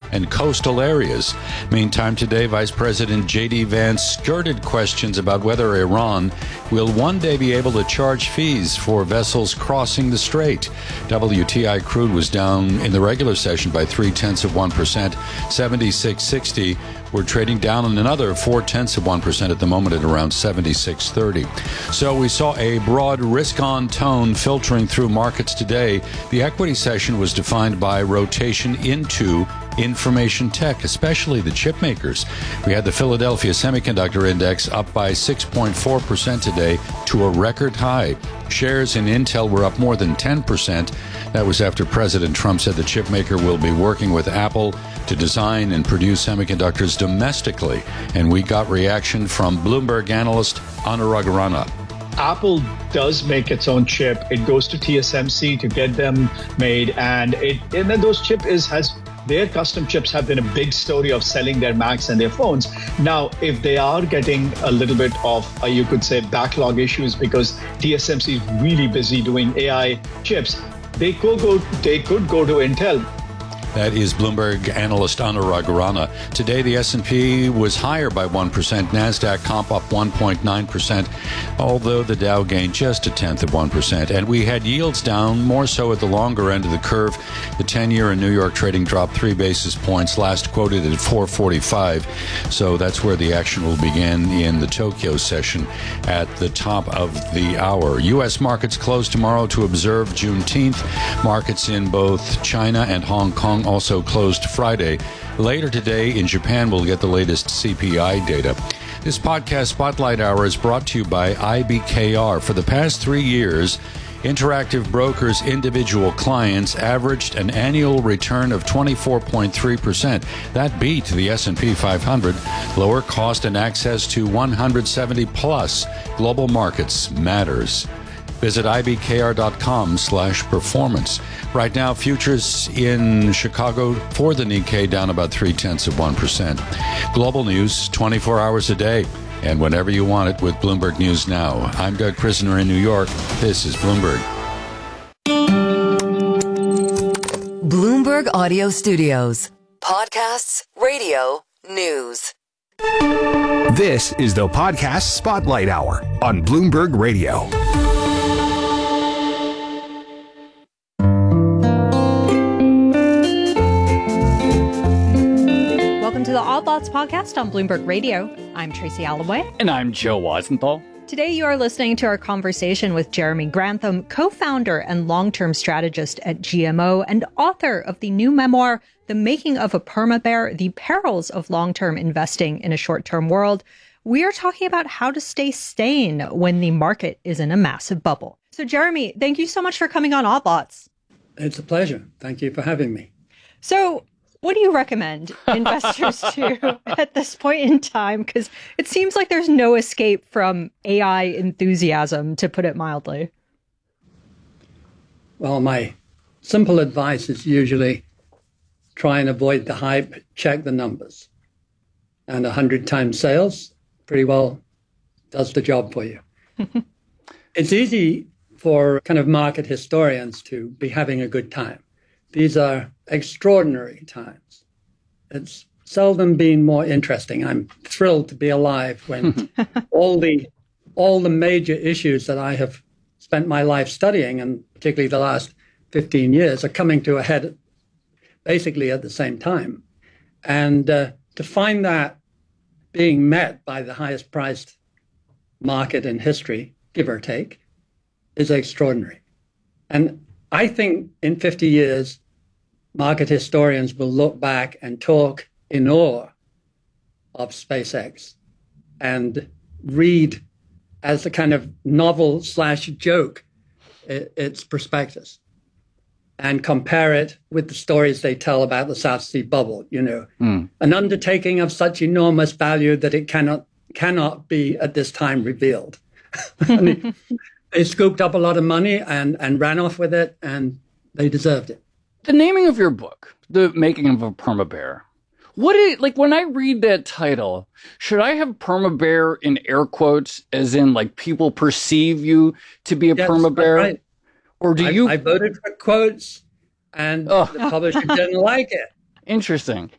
and coastal areas. Meantime, today, Vice President J.D. Vance skirted questions about whether Iran will one day be able to charge fees for vessels crossing the strait. WTI crude was down in the regular session by 0.3%, 76.60. We're trading down in another 0.4% at the moment at around 76.30. So we saw a broad risk-on tone filtering through markets today. The equity session was defined by rotation into information tech, especially the chip makers. We had the Philadelphia Semiconductor Index up by 6.4% today to a record high. Shares in Intel were up more than 10%. That was after President Trump said the chip maker will be working with Apple to design and produce semiconductors domestically. And we got reaction from Bloomberg analyst Anurag Rana. Apple does make its own chip. It goes to TSMC to get them made, and then those their custom chips have been a big story of selling their Macs and their phones. Now, if they are getting a little bit of, you could say, backlog issues because TSMC is really busy doing AI chips, they could go to Intel. That is Bloomberg analyst Anurag Rana. Today, the S&P was higher by 1%. NASDAQ comp up 1.9%, although the Dow gained just 0.1%. And we had yields down, more so at the longer end of the curve. The 10-year in New York trading dropped 3 basis points, last quoted at 445. So that's where the action will begin in the Tokyo session at the top of the hour. U.S. markets close tomorrow to observe Juneteenth. Markets in both China and Hong Kong also closed Friday. Later today in Japan, we'll get the latest CPI data. This podcast Spotlight Hour is brought to you by IBKR. For the past 3 years, Interactive Brokers' individual clients averaged an annual return of 24.3%. That beat the S&P 500. Lower cost and access to 170-plus global markets matters. Visit ibkr.com/performance. Right now, futures in Chicago for the Nikkei down about 0.3%. Global news 24 hours a day and whenever you want it with Bloomberg News Now. I'm Doug Prisner in New York. This is Bloomberg. Bloomberg Audio Studios. Podcasts, radio, news. This is the Podcast Spotlight Hour on Bloomberg Radio. Welcome to the Odd Lots podcast on Bloomberg Radio. I'm Tracy Alloway. And I'm Joe Weisenthal. Today you are listening to our conversation with Jeremy Grantham, co-founder and long-term strategist at GMO and author of the new memoir, The Making of a Perma Bear, The Perils of Long-Term Investing in a Short-Term World. We are talking about how to stay sane when the market is in a massive bubble. So Jeremy, thank you so much for coming on Odd Lots. It's a pleasure. Thank you for having me. So what do you recommend investors do at this point in time? Because it seems like there's no escape from AI enthusiasm, to put it mildly. Well, my simple advice is usually try and avoid the hype, check the numbers. And 100 times sales pretty well does the job for you. It's easy for kind of market historians to be having a good time. These are extraordinary times. It's seldom been more interesting. I'm thrilled to be alive when all the major issues that I have spent my life studying, and particularly the last 15 years, are coming to a head basically at the same time. And to find that being met by the highest priced market in history, give or take, is extraordinary. And I think in 50 years, market historians will look back and talk in awe of SpaceX and read as a kind of novel/joke its prospectus and compare it with the stories they tell about the South Sea bubble, an undertaking of such enormous value that it cannot be at this time revealed. They scooped up a lot of money and ran off with it, and they deserved it. The naming of your book, The Making of a Perma Bear, when I read that title, should I have perma bear in air quotes, as in like people perceive you to be a perma bear? Right. Or do you? I voted for quotes, and the publisher didn't like it. Interesting.